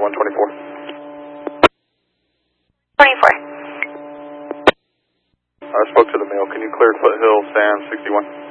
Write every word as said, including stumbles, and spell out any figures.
one twenty-four. twenty-four. I spoke to the male. Can you clear Foothill, Sam sixty-one?